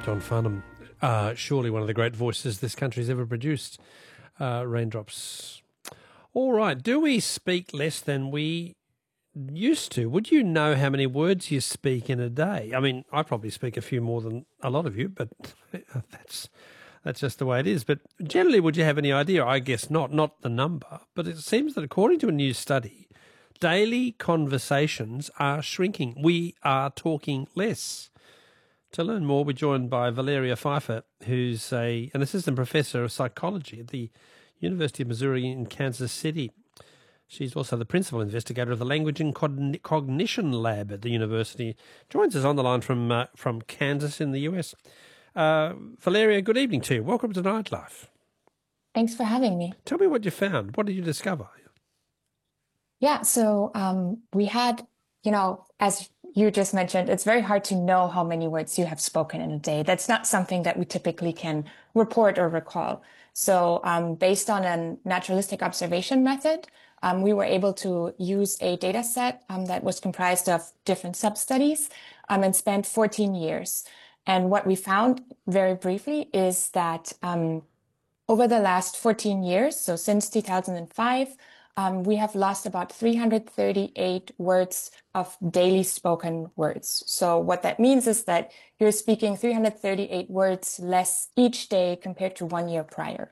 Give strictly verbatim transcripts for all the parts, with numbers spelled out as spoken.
John Farnham, uh, surely one of the great voices this country's ever produced. Uh, Raindrops. All right. Do we speak less than we used to? Would you know how many words you speak in a day? I mean, I probably speak a few more than a lot of you, but that's that's just the way it is. But generally, would you have any idea? I guess not, not the number. But it seems that according to a new study, daily conversations are shrinking. We are talking less. To learn more, we're joined by Valeria Pfeiffer, who's a an assistant professor of psychology at the University of Missouri in Kansas City. She's also the principal investigator of the Language and Cognition Lab at the university. Joins us on the line from uh, from Kansas in the U S. Uh, Valeria, good evening to you. Welcome to Nightlife. Thanks for having me. Tell me what you found. What did you discover? Yeah, so um, we had, you know, as you just mentioned, it's very hard to know how many words you have spoken in a day. That's not something that we typically can report or recall. So um, based on a naturalistic observation method, um, we were able to use a data set um, that was comprised of different sub-studies um, and spent fourteen years. And what we found very briefly is that um, over the last fourteen years, so since two thousand five, Um, we have lost about three hundred thirty-eight words of daily spoken words. So what that means is that you're speaking three hundred thirty-eight words less each day compared to one year prior.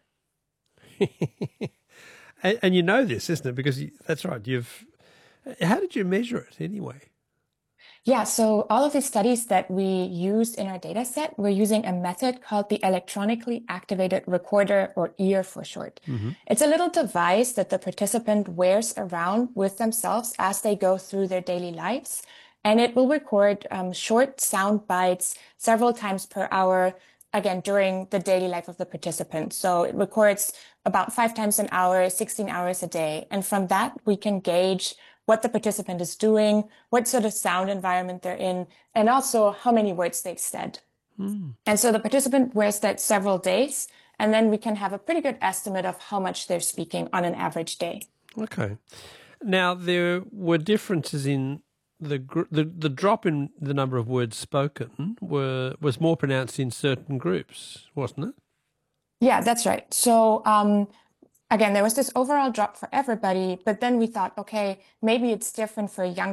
and, and you know this, isn't it? Because you, that's right. You've. How did you measure it anyway? Yeah, so all of the studies that we used in our data set, we're using a method called the electronically activated recorder, or E A R for short. Mm-hmm. It's a little device that the participant wears around with themselves as they go through their daily lives. And it will record um, short sound bites several times per hour, again, during the daily life of the participant. So it records about five times an hour, sixteen hours a day. And from that, we can gauge what the participant is doing, what sort of sound environment they're in, and also how many words they've said. Mm. And so the participant wears that several days, and then we can have a pretty good estimate of how much they're speaking on an average day. Okay. Now, there were differences in the gr- the, the drop in the number of words spoken were was more pronounced in certain groups, wasn't it? Yeah, that's right. So, um, Again, there was this overall drop for everybody, but then we thought, okay, maybe it's different for young